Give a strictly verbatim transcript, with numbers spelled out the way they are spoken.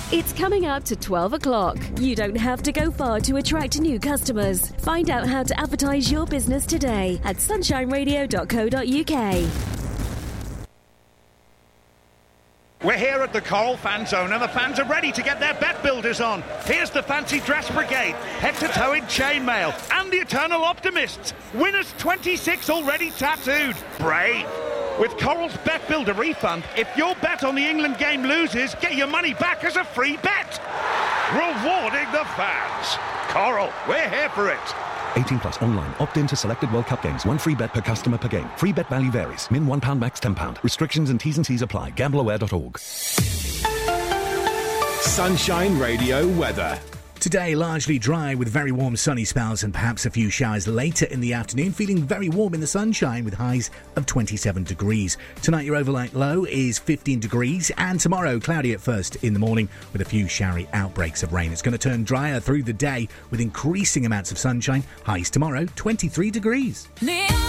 It's coming up to twelve o'clock. You don't have to go far to attract new customers. Find out how to advertise your business today at sunshine radio dot co dot uk. We're here at the Coral Fan Zone and the fans are ready to get their bet builders on. Here's the Fancy Dress Brigade, head-to-toe in chainmail, and the Eternal Optimists. Winners twenty-six already tattooed. Brave. With Coral's Bet Builder refund, if your bet on the England game loses, get your money back as a free bet. Rewarding the fans. Coral, we're here for it. eighteen plus online. Opt in to selected World Cup games. One free bet per customer per game. Free bet value varies. Min one pound, max ten pounds. Restrictions and T's and C's apply. gamble aware dot org. Sunshine Radio weather. Today, largely dry with very warm sunny spells and perhaps a few showers later in the afternoon. Feeling very warm in the sunshine with highs of twenty-seven degrees. Tonight, your overnight low is fifteen degrees. And tomorrow, cloudy at first in the morning with a few showery outbreaks of rain. It's going to turn drier through the day with increasing amounts of sunshine. Highs tomorrow, twenty-three degrees.